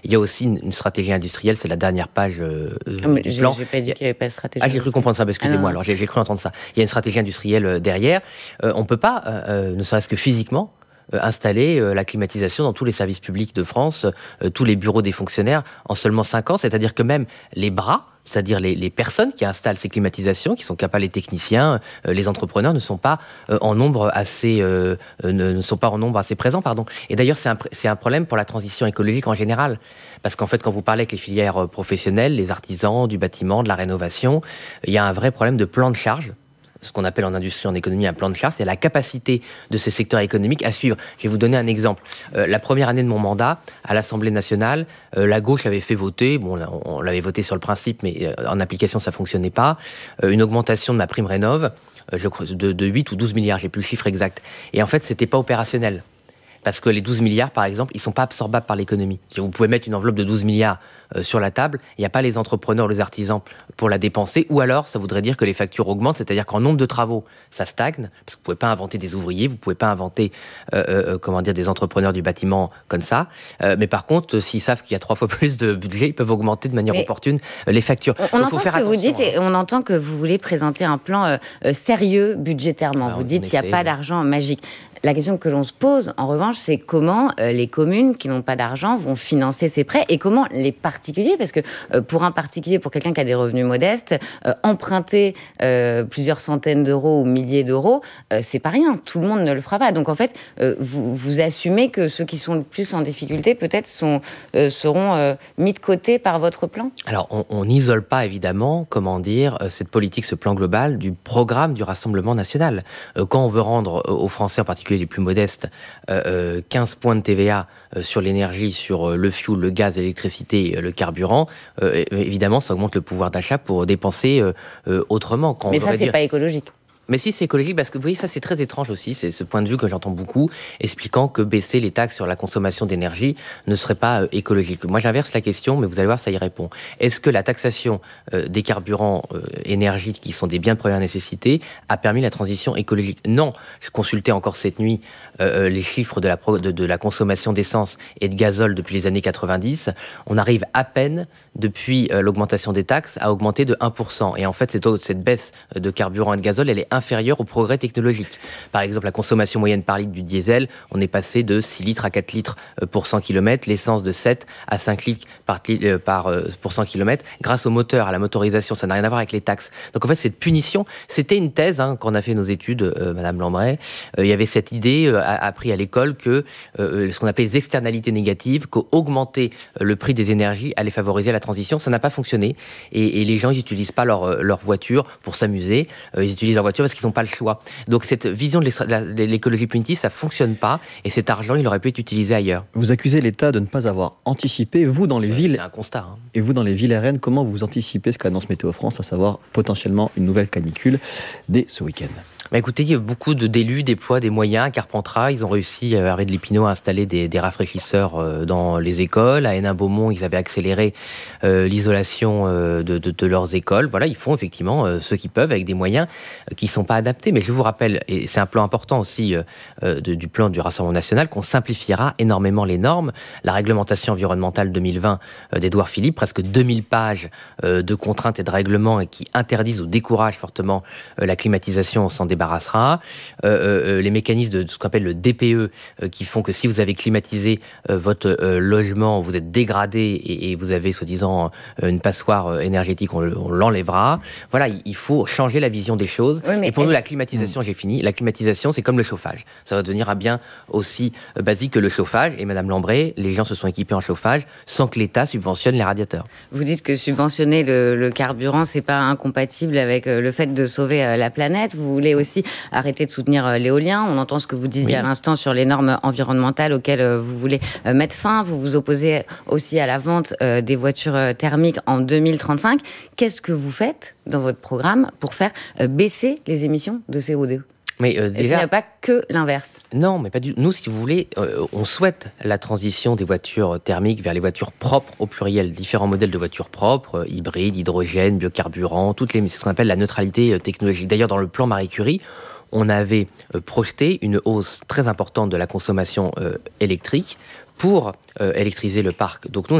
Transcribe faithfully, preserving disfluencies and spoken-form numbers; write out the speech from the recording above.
Il y a aussi une, une stratégie industrielle, c'est la dernière page euh, mais du j'ai, plan. J'ai pas dit qu'il n'y avait pas de stratégie. Ah, j'ai cru comprendre ça, excusez-moi, ah, alors j'ai, j'ai cru entendre ça. Il y a une stratégie industrielle euh, derrière. Euh, on ne peut pas, euh, ne serait-ce que physiquement, euh, installer euh, la climatisation dans tous les services publics de France, euh, tous les bureaux des fonctionnaires, en seulement cinq ans. C'est-à-dire que même les bras, c'est-à-dire les, les personnes qui installent ces climatisations, qui sont capables, les techniciens, euh, les entrepreneurs, ne sont pas euh, en nombre assez, euh, euh, ne, ne sont pas en nombre assez présents, pardon. Et d'ailleurs, c'est un, c'est un problème pour la transition écologique en général, parce qu'en fait, quand vous parlez avec les filières professionnelles, les artisans du bâtiment, de la rénovation, il y a un vrai problème de plan de charge. Ce qu'on appelle en industrie, en économie, un plan de charge, c'est la capacité de ces secteurs économiques à suivre. Je vais vous donner un exemple. Euh, la première année de mon mandat, à l'Assemblée nationale, euh, la gauche avait fait voter, bon, on, on l'avait voté sur le principe, mais euh, en application, ça ne fonctionnait pas, euh, une augmentation de ma prime rénov', euh, je crois, de, de huit ou douze milliards, j'ai plus le chiffre exact. Et en fait, ce n'était pas opérationnel. Parce que les douze milliards, par exemple, ils ne sont pas absorbables par l'économie. Vous pouvez mettre une enveloppe de douze milliards euh, sur la table, il n'y a pas les entrepreneurs, les artisans pour la dépenser, ou alors ça voudrait dire que les factures augmentent, c'est-à-dire qu'en nombre de travaux, ça stagne, parce que vous ne pouvez pas inventer des ouvriers, vous ne pouvez pas inventer euh, euh, comment dire, des entrepreneurs du bâtiment comme ça. Euh, mais par contre, s'ils savent qu'il y a trois fois plus de budget, ils peuvent augmenter de manière mais opportune euh, les factures. On, on entend ce que vous dites, hein. Et on entend que vous voulez présenter un plan euh, euh, sérieux budgétairement. Alors, vous dites qu'il n'y a pas d'argent magique. La question que l'on se pose, en revanche, c'est comment euh, les communes qui n'ont pas d'argent vont financer ces prêts et comment les particuliers, parce que euh, pour un particulier, pour quelqu'un qui a des revenus modestes, euh, emprunter euh, plusieurs centaines d'euros ou milliers d'euros, euh, c'est pas rien. Tout le monde ne le fera pas. Donc en fait, euh, vous, vous assumez que ceux qui sont le plus en difficulté, peut-être, sont, euh, seront euh, mis de côté par votre plan ? Alors, on n'isole pas, évidemment, comment dire, cette politique, ce plan global du programme du Rassemblement national. Euh, quand on veut rendre aux Français, en particulier les plus modestes, euh, quinze points de T V A euh, sur l'énergie, sur euh, le fioul, le gaz, l'électricité, euh, le carburant, euh, évidemment, ça augmente le pouvoir d'achat pour dépenser euh, euh, autrement. Quand Mais ça, c'est dire... pas écologique. Mais si, c'est écologique, parce que vous voyez, ça c'est très étrange aussi, c'est ce point de vue que j'entends beaucoup, expliquant que baisser les taxes sur la consommation d'énergie ne serait pas euh, écologique. Moi j'inverse la question, mais vous allez voir, ça y répond. Est-ce que la taxation euh, des carburants euh, énergie, qui sont des biens de première nécessité, a permis la transition écologique ? Non. Je consultais encore cette nuit euh, les chiffres de la, pro- de, de la consommation d'essence et de gazole depuis les années quatre-vingt-dix. On arrive à peine, depuis euh, l'augmentation des taxes, à augmenter de un pour cent. Et en fait, cette, cette baisse de carburant et de gazole, elle est inférieure au progrès technologique. Par exemple, la consommation moyenne par litre du diesel, on est passé de six litres à quatre litres pour cent kilomètres, l'essence de sept à cinq litres par, par, pour cent kilomètres, grâce au moteur, à la motorisation. Ça n'a rien à voir avec les taxes. Donc en fait, cette punition, c'était une thèse, hein, quand on a fait nos études, euh, Madame Lambray, euh, il y avait cette idée, euh, appris à l'école, que euh, ce qu'on appelle les externalités négatives, qu'augmenter le prix des énergies allait favoriser la transition. Ça n'a pas fonctionné. Et, et les gens, ils n'utilisent pas leur, leur voiture pour s'amuser. Euh, ils utilisent leur voiture parce qu'ils n'ont pas le choix. Donc cette vision de l'écologie punitive, ça ne fonctionne pas, et cet argent, il aurait pu être utilisé ailleurs. Vous accusez l'État de ne pas avoir anticipé, vous dans les ouais, villes... C'est un constat. Hein. Et vous dans les villes R N, comment vous anticipez ce qu'annonce Météo France, à savoir potentiellement une nouvelle canicule dès ce week-end ? Bah écoutez, il y a beaucoup de, d'élus déploient des moyens. À Carpentras, ils ont réussi, à Arrêt de l'Épinot, à installer des, des rafraîchisseurs dans les écoles. À Hénin-Beaumont, ils avaient accéléré euh, l'isolation euh, de, de, de leurs écoles. Voilà, ils font effectivement euh, ce qu'ils peuvent avec des moyens euh, qui ne sont pas adaptés. Mais je vous rappelle, et c'est un plan important aussi euh, de, du plan du Rassemblement national, qu'on simplifiera énormément les normes. La réglementation environnementale deux mille vingt euh, d'Édouard Philippe, presque deux mille pages euh, de contraintes et de règlements et qui interdisent ou découragent fortement euh, la climatisation, on s'en débarrassera. Euh, euh, les mécanismes de ce qu'on appelle le D P E, euh, qui font que si vous avez climatisé euh, votre euh, logement, vous êtes dégradé et, et vous avez, soi-disant, euh, une passoire énergétique, on, on l'enlèvera. Voilà, il faut changer la vision des choses. Oui, et pour elle... nous, la climatisation, mmh. j'ai fini, la climatisation, c'est comme le chauffage. Ça va devenir un bien aussi euh, basique que le chauffage. Et Madame Lambray, les gens se sont équipés en chauffage sans que l'État subventionne les radiateurs. Vous dites que subventionner le, le carburant, c'est pas incompatible avec le fait de sauver euh, la planète. Vous voulez aussi arrêter de soutenir euh, l'éolien. On entend ce que vous disiez oui. à l'instant sur les normes environnementales auxquelles euh, vous voulez euh, mettre fin. Vous vous opposez aussi à la vente euh, des voitures euh, thermiques en deux mille trente-cinq. Qu'est-ce que vous faites dans votre programme pour faire euh, baisser les émissions de C O deux ? Mais euh, déjà, il n'y a pas que l'inverse. Non, mais pas du tout. Nous, si vous voulez, euh, on souhaite la transition des voitures thermiques vers les voitures propres au pluriel. Différents modèles de voitures propres, euh, hybrides, hydrogène, biocarburant, toutes les, c'est ce qu'on appelle la neutralité euh, technologique. D'ailleurs, dans le plan Marie Curie, on avait euh, projeté une hausse très importante de la consommation euh, électrique pour euh, électriser le parc. Donc nous,